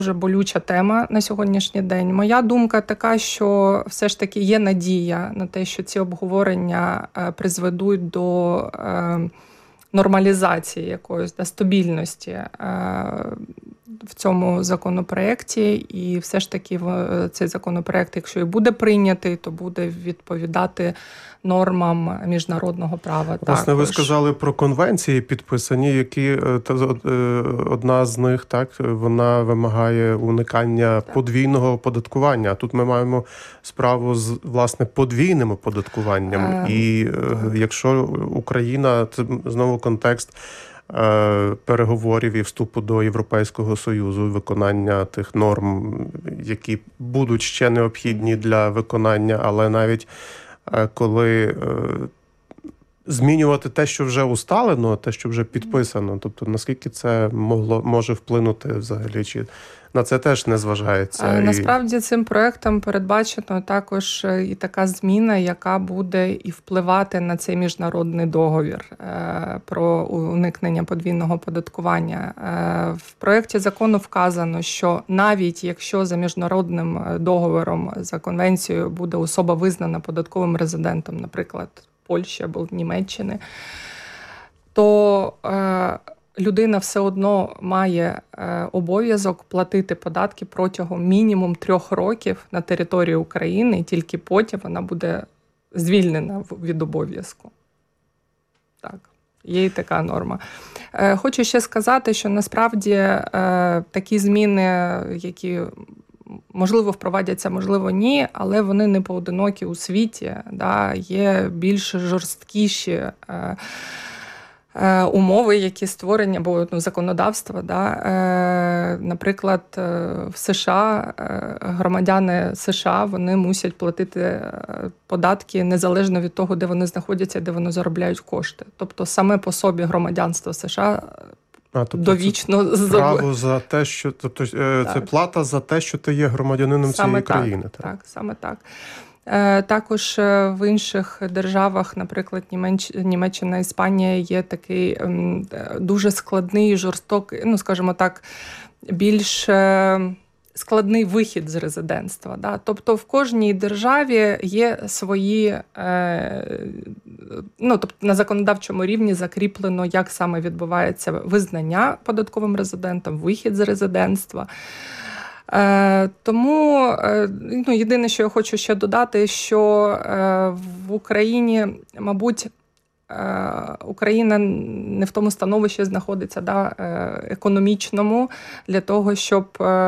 дуже болюча тема на сьогоднішній день. Моя думка така, що все ж таки є надія на те, що ці обговорення призведуть до нормалізації якоїсь, стабільності в цьому законопроекті. І все ж таки цей законопроект, якщо і буде прийнятий, то буде відповідати нормам міжнародного права. Власне, ви сказали про конвенції підписані, які одна з них, так, вона вимагає уникання подвійного оподаткування. А тут ми маємо справу з, власне, подвійним оподаткуванням. І якщо Україна, це знову контекст переговорів і вступу до Європейського Союзу, виконання тих норм, які будуть ще необхідні для виконання, але навіть коли змінювати те, що вже усталено, те, що вже підписано, тобто наскільки це може вплинути взагалі, чи на це теж не зважається? Насправді цим проектом передбачено також і така зміна, яка буде і впливати на цей міжнародний договір про уникнення подвійного оподаткування. В проєкті закону вказано, що навіть якщо за міжнародним договором, за конвенцією буде особа визнана податковим резидентом, наприклад, Польщі або Німеччини, то людина все одно має обов'язок платити податки протягом мінімум 3 років на території України, і тільки потім вона буде звільнена від обов'язку. Так, є і така норма. Хочу ще сказати, що насправді такі зміни, які можливо впровадяться, можливо ні, але вони не поодинокі у світі. Да? Є більш жорсткіші умови, які створені, або законодавство. Да? Наприклад, в США громадяни США вони мусять платити податки незалежно від того, де вони знаходяться, де вони заробляють кошти. Тобто саме по собі громадянство США довічно право за те, що це плата за те, що ти є громадянином цієї країни. Так, саме так. Також в інших державах, наприклад, Німеччина, Іспанія, є такий дуже складний, жорстокий, скажімо так, більш складний вихід з резидентства. Да? Тобто в кожній державі є свої, тобто на законодавчому рівні закріплено, як саме відбувається визнання податковим резидентом, вихід з резидентства. Тому єдине, що я хочу ще додати, що в Україні, мабуть, Україна не в тому становищі знаходиться, економічному, для того, щоб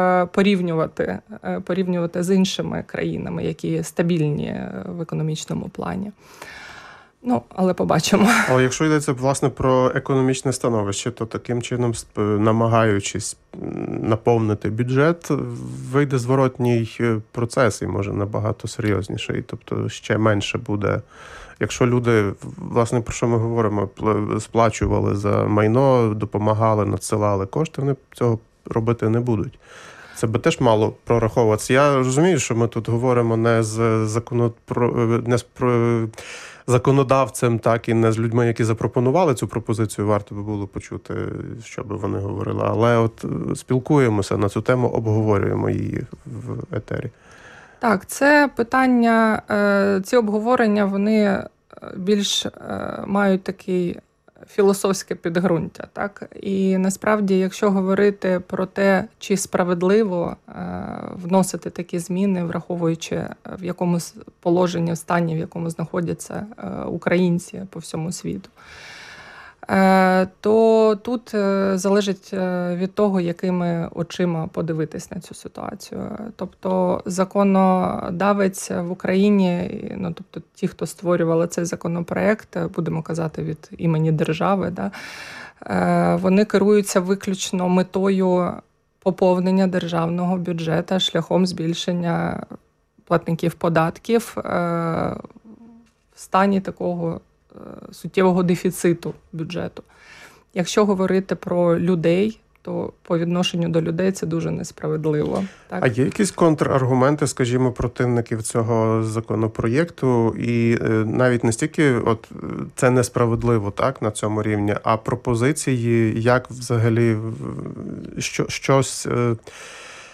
порівнювати з іншими країнами, які стабільні в економічному плані. Але побачимо. Але якщо йдеться, власне, про економічне становище, то таким чином, намагаючись наповнити бюджет, вийде зворотній процес і може набагато серйозніший. Тобто ще менше буде. Якщо люди, власне, про що ми говоримо, сплачували за майно, допомагали, надсилали кошти, вони цього робити не будуть. Це би теж мало прораховуватися. Я розумію, що ми тут говоримо не з законодавцем, так і не з людьми, які запропонували цю пропозицію, варто би було почути, що би вони говорили. Але от спілкуємося на цю тему, обговорюємо її в етері. Так, це питання, ці обговорення, вони більш мають такий філософське підґрунтя. Так? І насправді, якщо говорити про те, чи справедливо вносити такі зміни, враховуючи в якому положенні, в стані, в якому знаходяться українці по всьому світу, то тут залежить від того, якими очима подивитись на цю ситуацію. Тобто законодавець в Україні, тобто ті, хто створювали цей законопроект, будемо казати від імені держави, вони керуються виключно метою поповнення державного бюджету шляхом збільшення платників податків в стані такого суттєвого дефіциту бюджету. Якщо говорити про людей, то по відношенню до людей це дуже несправедливо. Так? А є якісь контраргументи, скажімо, противників цього законопроєкту? І навіть не стільки це несправедливо, так, на цьому рівні, а пропозиції, як взагалі щось